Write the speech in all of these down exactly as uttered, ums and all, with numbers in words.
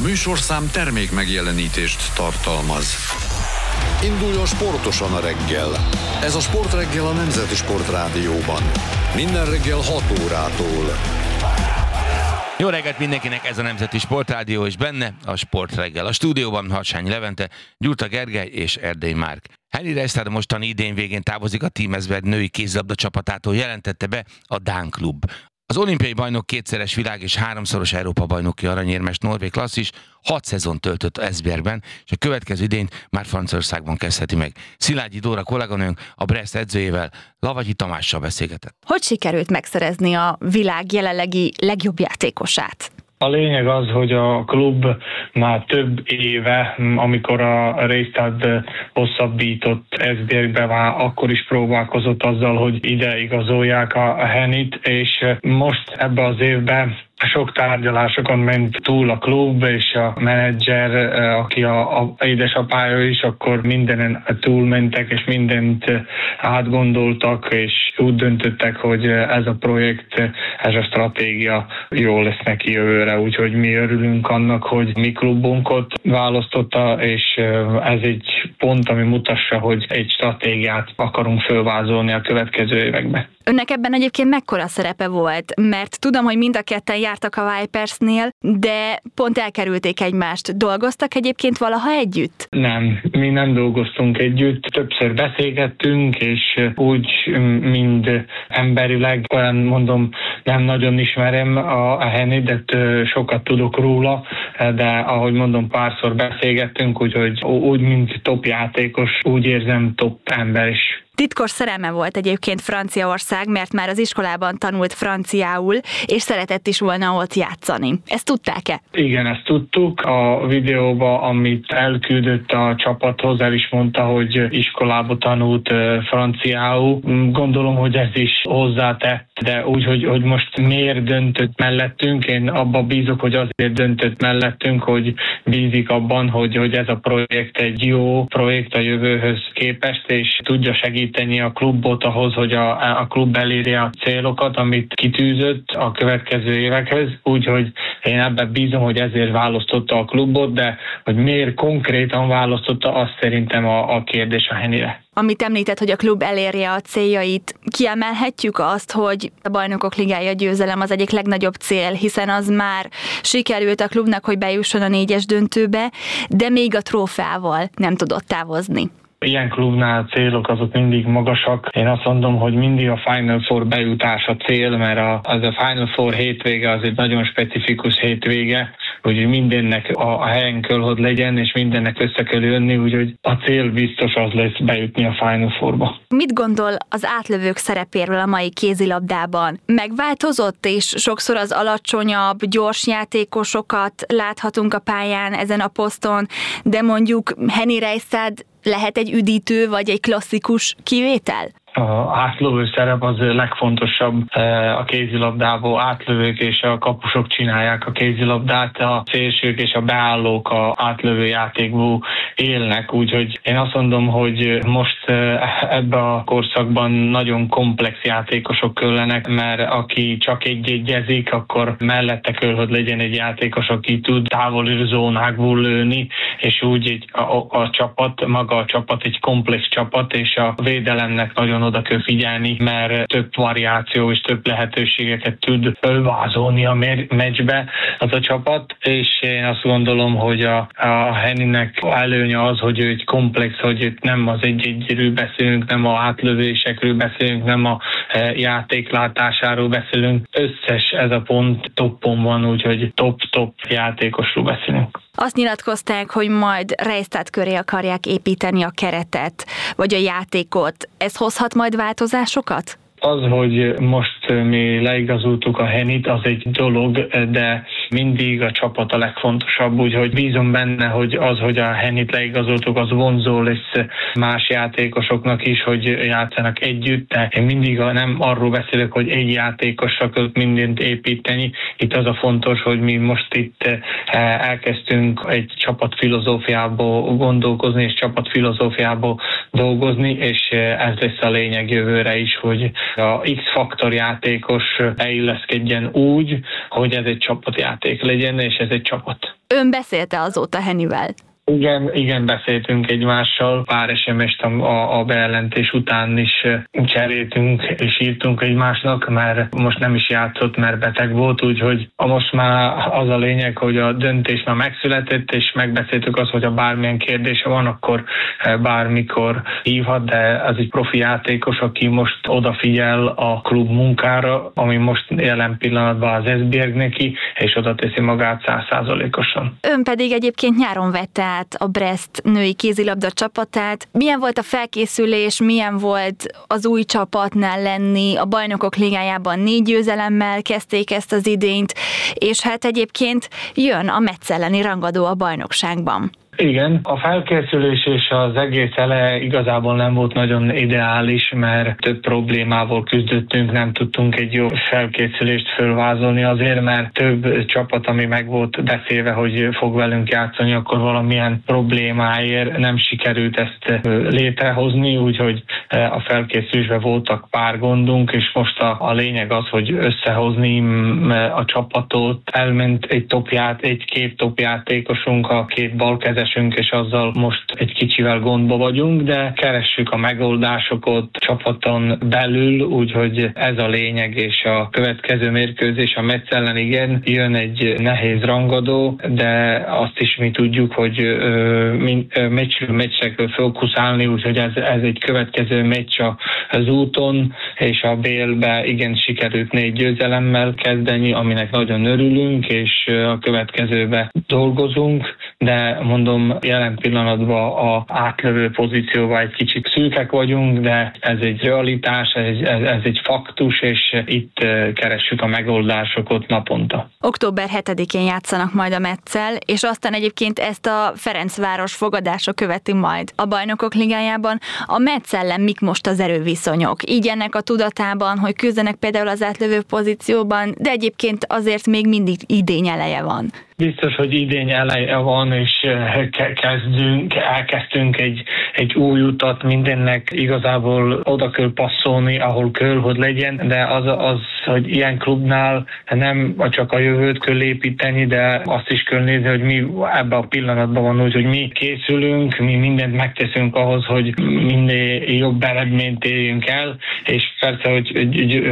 műsorszám termék megjelenítést tartalmaz. Induljon sportosan a reggel. Ez a Sportreggel a Nemzeti Sportrádióban. Minden reggel hat órától. Jó reggelt mindenkinek, ez a Nemzeti Sportrádió, és benne a Sportreggel. A stúdióban Harsányi Levente, Gyurta Gergely és Erdély Márk. Henny Reistad mostani idén végén távozik a Team Esbjerg női kézilabda csapatától, jelentette be a Dán klub. Az olimpiai bajnok, kétszeres világ és háromszoros Európa-bajnoki aranyérmes norvég klasszis hat szezon töltött Esbjergben, és a következő idényt már Franciaországban kezdheti meg. Szilágyi Dóra kolléganőnk a Brest edzőjével, Lavagyi Tamással beszélgetett. Hogy sikerült megszerezni a világ jelenlegi legjobb játékosát? A lényeg az, hogy a klub már több éve, amikor a Reistad hosszabbított Esbjergbe, már akkor is próbálkozott azzal, hogy ide igazolják a Hennyt, és most ebbe az évben sok tárgyalásokon ment túl a klub, és a menedzser, aki a, a édesapája is, akkor mindenen túlmentek, és mindent átgondoltak, és úgy döntöttek, hogy ez a projekt, ez a stratégia jó lesz neki jövőre. Úgyhogy mi örülünk annak, hogy mi klubunkat választotta, és ez egy pont, ami mutassa, hogy egy stratégiát akarunk fölvázolni a következő években. Önnek ebben egyébként mekkora szerepe volt? Mert tudom, hogy mind a ketten jártak a Vipersnél, de pont elkerülték egymást. Dolgoztak egyébként valaha együtt? Nem, mi nem dolgoztunk együtt. Többször beszélgettünk, és úgy mind emberileg, olyan mondom, nem nagyon ismerem a, a Hennyt, de sokat tudok róla, de ahogy mondom, párszor beszélgettünk, úgyhogy úgy, mint top játékos, úgy érzem top ember is. Titkos szerelme volt egyébként Franciaország, mert már az iskolában tanult franciául, és szeretett is volna ott játszani. Ezt tudták-e? Igen, ezt tudtuk. A videóban, amit elküldött a csapathoz, el is mondta, hogy iskolába tanult franciául. Gondolom, hogy ez is hozzátett, de úgy, hogy, hogy most miért döntött mellettünk, én abban bízok, hogy azért döntött mellettünk, hogy bízik abban, hogy, hogy ez a projekt egy jó projekt a jövőhöz képest, és tudja segíteni a klubot ahhoz, hogy a, a klub elérje a célokat, amit kitűzött a következő évekhez. Úgyhogy én ebben bízom, hogy ezért választotta a klubot, de hogy miért konkrétan választotta, azt szerintem a, a kérdés a Hennyre. Amit említett, hogy a klub elérje a céljait, kiemelhetjük azt, hogy a Bajnokok Ligája győzelem az egyik legnagyobb cél, hiszen az már sikerült a klubnak, hogy bejusson a négyes döntőbe, de még a trófeával nem tudott távozni. Ilyen klubnál a célok azok mindig magasak. Én azt mondom, hogy mindig a Final Four bejutás a cél, mert a, az a Final Four hétvége az egy nagyon specifikus hétvége, úgyhogy mindennek a, a helyen kell, hogy legyen, és mindennek össze kell jönni, úgyhogy a cél biztos az lesz bejutni a Final Fourba. Mit gondol az átlövők szerepéről a mai kézilabdában? Megváltozott, és sokszor az alacsonyabb, gyors játékosokat láthatunk a pályán ezen a poszton, de mondjuk Henny Reistad lehet egy üdítő, vagy egy klasszikus kivétel? A átlövő szerep az legfontosabb a kézilabdából. Átlövők és a kapusok csinálják a kézilabdát, a szélsők és a beállók a átlövő játékból élnek, úgyhogy én azt mondom, hogy most ebben a korszakban nagyon komplex játékosok kellenek, mert aki csak egy-egyezik, akkor mellette kell, hogy legyen egy játékos, aki tud távoli zónákból lőni, és úgy egy, a, a csapat, maga a csapat egy komplex csapat, és a védelemnek nagyon oda kell figyelni, mert több variáció és több lehetőségeket tud fölvázolni a meccsbe az a csapat, és én azt gondolom, hogy a, a Hennynek előnye az, hogy ő egy komplex, hogy itt nem az egy-egyről beszélünk, nem a átlövésekről beszélünk, nem a játéklátásáról beszélünk. Összes ez a pont toppon van, úgyhogy top-top játékosról beszélünk. Azt nyilatkozták, hogy majd Reistad köré akarják építeni a keretet, vagy a játékot. Ez hozhat majd változásokat? Az, hogy most mi leigazoltuk a Hennyt, az egy dolog, de mindig a csapat a legfontosabb, úgyhogy bízom benne, hogy az, hogy a Hennyt leigazoltuk, az vonzó lesz más játékosoknak is, hogy játszanak együtt, de én mindig nem arról beszélek, hogy egy játékosra kell mindent építeni. Itt az a fontos, hogy mi most itt elkezdtünk egy csapatfilozófiából gondolkozni, és csapatfilozófiából dolgozni, és ez lesz a lényeg jövőre is, hogy a X-faktor játékos beilleszkedjen úgy, hogy ez egy csapatjáték játék legyen, és ez egy csapat. Ön beszélte azóta Hennivel? Igen, igen, beszéltünk egymással, pár es em est a, a bejelentés után is cseréltünk és írtunk egymásnak, mert most nem is játszott, mert beteg volt, úgyhogy most már az a lényeg, hogy a döntés már megszületett, és megbeszéltük azt, hogy ha bármilyen kérdése van, akkor bármikor hívhat, de az egy profi játékos, aki most odafigyel a klub munkára, ami most jelen pillanatban az Esbjerg neki, és oda teszi magát száz százalékosan. Ön pedig egyébként nyáron vette át a Brest női kézilabda csapatát. Milyen volt a felkészülés, milyen volt az új csapatnál lenni? A Bajnokok Ligájában négy győzelemmel kezdték ezt az idényt, és hát egyébként jön a Metz elleni rangadó a bajnokságban. Igen, a felkészülés és az egész eleje igazából nem volt nagyon ideális, mert több problémával küzdöttünk, nem tudtunk egy jó felkészülést fölvázolni azért, mert több csapat, ami meg volt beszélve, hogy fog velünk játszani, akkor valamilyen problémáért nem sikerült ezt létrehozni, úgyhogy a felkészülésben voltak pár gondunk, és most a, a lényeg az, hogy összehozni a csapatot. Elment egy topját, egy-két topjátékosunk, a két balkezes, és azzal most egy kicsivel gondba vagyunk, de keressük a megoldásokat csapaton belül, úgyhogy ez a lényeg, és a következő mérkőzés a Metz ellen igen, jön egy nehéz rangadó, de azt is mi tudjuk, hogy meccsről meccsre kell fókuszálni, úgyhogy ez, ez egy következő meccs az úton, és a bé el-be igen sikerült négy győzelemmel kezdeni, aminek nagyon örülünk, és a következőbe dolgozunk, de mondom, jelen pillanatban az átlövő pozícióban egy kicsit szűkek vagyunk, de ez egy realitás, ez, ez, ez egy faktus, és itt keressük a megoldásokat naponta. október hetedikén játszanak majd a Metzel, és aztán egyébként ezt a Ferencváros fogadása követi majd a Bajnokok Ligájában. A Metz ellen mik most az erőviszonyok? Így ennek a tudatában, hogy küzdenek például az átlövő pozícióban, de egyébként azért még mindig idény eleje van. Biztos, hogy idény eleje van, és kezdünk, elkezdtünk egy, egy új utat, mindennek igazából oda kell passzolni, ahol kell, hogy legyen, de az, az, hogy ilyen klubnál nem csak a jövőt kell építeni, de azt is kell nézni, hogy mi ebben a pillanatban van úgy, hogy mi készülünk, mi mindent megteszünk ahhoz, hogy minél jobb eredményt érjünk el, és persze, hogy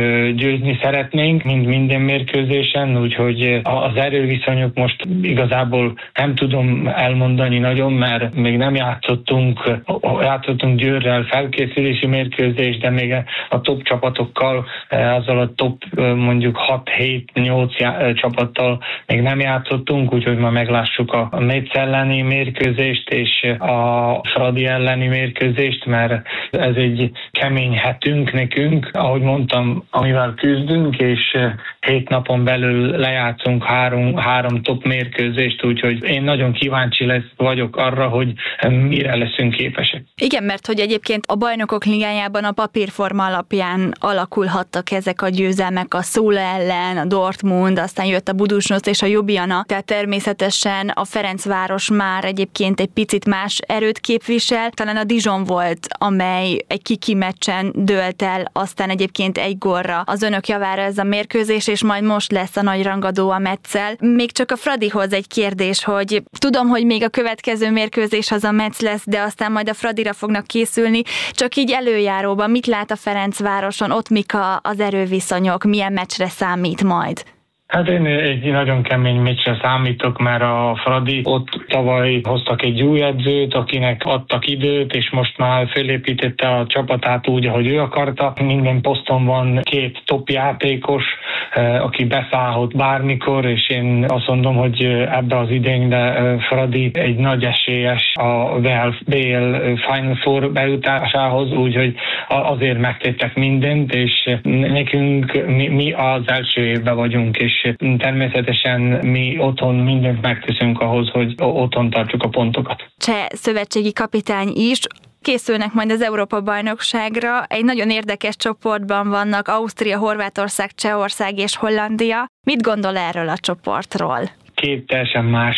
győzni szeretnénk, mint minden mérkőzésen, úgyhogy az erőviszonyok most igazából nem tudom elmondani nagyon, mert még nem játszottunk, játszottunk Győrrel felkészülési mérkőzést, de még a top csapatokkal, azzal a top mondjuk hat-hét-nyolc csapattal még nem játszottunk, úgyhogy ma meglássuk a Metz elleni mérkőzést és a Fradi elleni mérkőzést, mert ez egy kemény hetünk nekünk, ahogy mondtam, amivel küzdünk, és hét napon belül lejátszunk három, három top mérkőzést, úgyhogy én nagyon kíváncsi lesz vagyok arra, hogy mire leszünk képesek. Igen, mert hogy egyébként a Bajnokok Ligájában a papírforma alapján alakulhattak ezek a győzelmek, a Szóla ellen, a Dortmund, aztán jött a Budućnost és a Ljubljana, tehát természetesen a Ferencváros már egyébként egy picit más erőt képvisel, talán a Dijon volt, amely egy kiki meccsen dőlt el, aztán egyébként egy gólra az önök javára ez a mérkőzés, és majd most lesz a nagy rangadó a Metzel. Még csak a Fradihoz egy kérdés, hogy tudom, hogy még a következő mérkőzés az a Metz lesz, de aztán majd a Fradira fognak készülni, csak így előjáróban mit lát a Ferencvároson, ott mik a, az erőviszonyok, milyen meccsre számít majd? Hát én egy nagyon kemény meccsre számítok, mert a Fradi ott tavaly hoztak egy új edzőt, akinek adtak időt, és most már felépítette a csapatát úgy, ahogy ő akarta. Minden poszton van két top játékos, aki beszállhat bármikor, és én azt mondom, hogy ebbe az idényben Fradi egy nagy esélyes a bé el Final Four bejutásához, úgyhogy azért megtettek mindent, és nekünk mi, mi az első évben vagyunk, és természetesen mi otthon mindent megteszünk ahhoz, hogy otthon tartsuk a pontokat. Cseh szövetségi kapitány is. Készülnek majd az Európa-bajnokságra. Egy nagyon érdekes csoportban vannak Ausztria, Horvátország, Csehország és Hollandia. Mit gondol erről a csoportról? Két teljesen más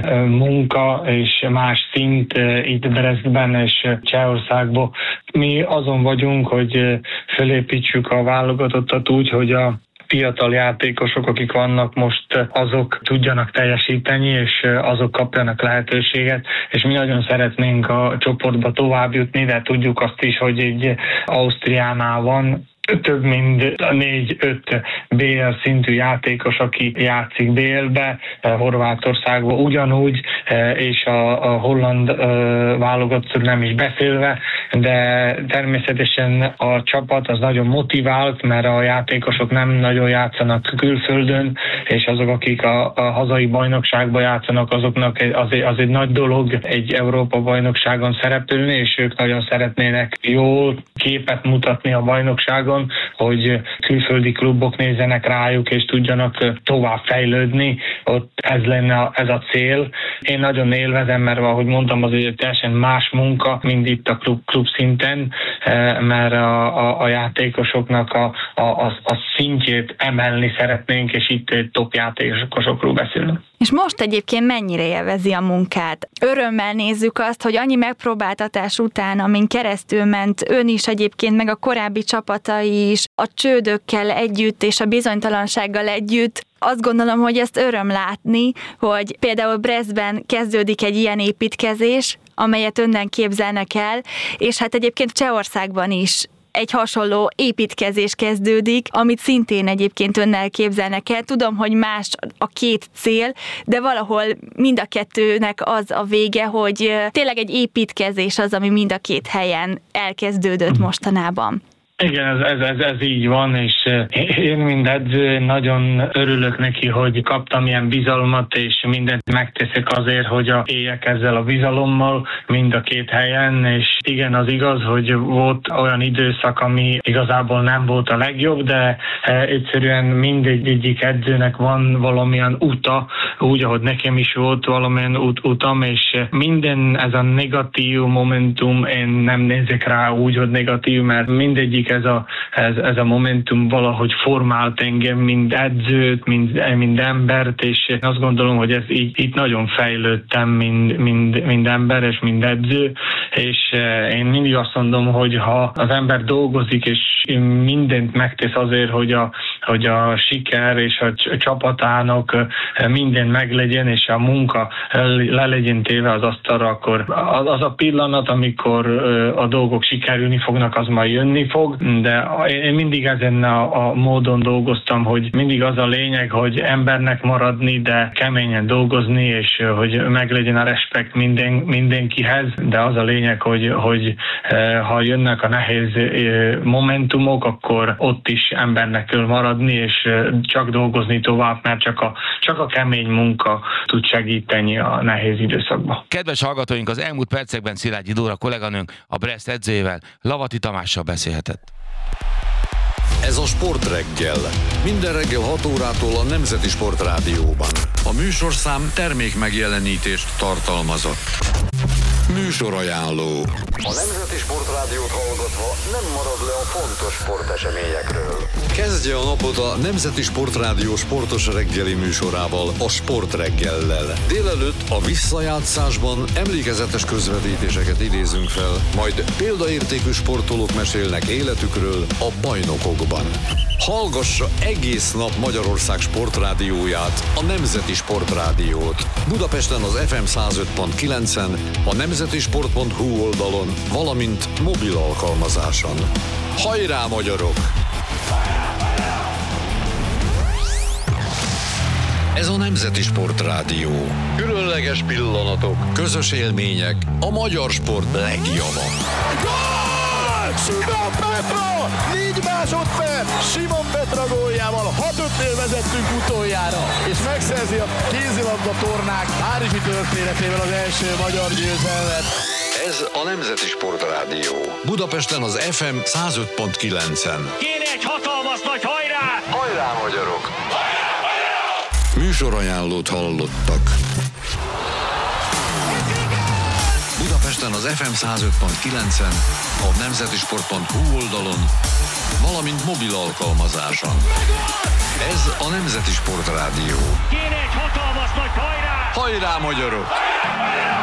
munka és más szint itt Brestben és Csehországban. Mi azon vagyunk, hogy felépítsük a válogatottat úgy, hogy a fiatal játékosok, akik vannak most, azok tudjanak teljesíteni, és azok kapjanak lehetőséget, és mi nagyon szeretnénk a csoportba tovább jutni, de tudjuk azt is, hogy egy Ausztriánál van több mint négy-öt bé el szintű játékos, aki játszik bé el-be, Horvátországban ugyanúgy, és a, a holland válogatott nem is beszélve, de természetesen a csapat az nagyon motivált, mert a játékosok nem nagyon játszanak külföldön, és azok, akik a, a hazai bajnokságban játszanak, azoknak az, az egy nagy dolog egy Európa bajnokságon szerepelni, és ők nagyon szeretnének jó képet mutatni a bajnokságon, hogy külföldi klubok nézzenek rájuk, és tudjanak tovább fejlődni. Ott ez lenne ez a cél. Én nagyon élvezem, mert ahogy mondtam, az egy teljesen más munka, mint itt a klub, klub szinten, mert a, a, a játékosoknak a, a, a, a szintjét emelni szeretnénk, és itt egy top játékosokról beszélünk. És most egyébként mennyire élvezi a munkát? Örömmel nézzük azt, hogy annyi megpróbáltatás után, amin keresztül ment ön is egyébként, meg a korábbi csapatai is, a csődökkel együtt és a bizonytalansággal együtt, azt gondolom, hogy ezt öröm látni, hogy például Brestben kezdődik egy ilyen építkezés, amelyet önnen képzelnek el, és hát egyébként Csehországban is egy hasonló építkezés kezdődik, amit szintén egyébként önnel képzelnek el. Tudom, hogy más a két cél, de valahol mind a kettőnek az a vége, hogy tényleg egy építkezés az, ami mind a két helyen elkezdődött mostanában. Igen, ez, ez, ez, ez így van, és én mint edző nagyon örülök neki, hogy kaptam ilyen bizalmat, és mindent megteszek azért, hogy a, éljek ezzel a bizalommal mind a két helyen, és igen, az igaz, hogy volt olyan időszak, ami igazából nem volt a legjobb, de e, egyszerűen mindegyik edzőnek van valamilyen uta, úgy, ahogy nekem is volt valamilyen ut, utam, és minden ez a negatív momentum, én nem nézek rá úgy, hogy negatív, mert mindegyik ez a, ez, ez a momentum valahogy formált engem, mind edzőt, mind, mind embert, és én azt gondolom, hogy ez így, itt nagyon fejlődtem, mind, mind, mind ember és mind edző, és én mindig azt mondom, hogy ha az ember dolgozik, és mindent megtesz azért, hogy a, hogy a siker és a csapatának minden meglegyen, és a munka le legyen téve az asztalra, akkor az a pillanat, amikor a dolgok sikerülni fognak, az majd jönni fog, de én mindig ezen a, a módon dolgoztam, hogy mindig az a lényeg, hogy embernek maradni, de keményen dolgozni, és hogy meglegyen a respekt minden, mindenkihez, de az a lényeg, hogy, hogy ha jönnek a nehéz momentumok, akkor ott is embernek kell maradni, és csak dolgozni tovább, mert csak a, csak a kemény munka tud segíteni a nehéz időszakban. Kedves hallgatóink, az elmúlt percekben Szilágyi Dóra kolléganőnk a Brest edzőjével, Lavati Tamással beszélhetett. Ez a Sportreggel. Minden reggel hat órától a Nemzeti Sportrádióban. A műsorszám termék megjelenítést tartalmazott. Műsorajánló. A Nemzeti Sportrádiót hallgatva nem marad le a fontos sporteseményekről. Kezdje a napot a Nemzeti Sportrádió sportos reggeli műsorával, a Sportreggellel. Délelőtt a visszajátszásban emlékezetes közvetítéseket idézünk fel, majd példaértékű sportolók mesélnek életükről a bajnokokban. Hallgassa egész nap Magyarország sportrádióját, a Nemzeti Sportrádiót. Budapesten az ef em száz öt pont kilencen, a nemzetisport pont hu oldalon, valamint mobil alkalmazáson. Hajrá, magyarok! Ez a Nemzeti Sportrádió. Különleges pillanatok, közös élmények, a magyar sport legjava. Simon Petra! négy másodperc! Simon Petra góljával hat ötnél vezettünk utoljára, és megszerzi a kézilabda tornák párizsi történetével az első magyar győzelmet. Ez a Nemzeti Sportrádió. Budapesten az ef em száz öt pont kilencen. Kéne egy hatalmas nagy hajrá! Hajrá, magyarok! Hajrá, hajrá! Műsorajánlót hallottak. Budapesten az ef em száz öt pont kilencen, a nemzetisport pont hu oldalon, valamint mobil alkalmazáson. Ez a Nemzeti Sportrádió. Kéne egy hatalmas nagy hajrá! Hajrá, magyarok! Hajrá, hajrá!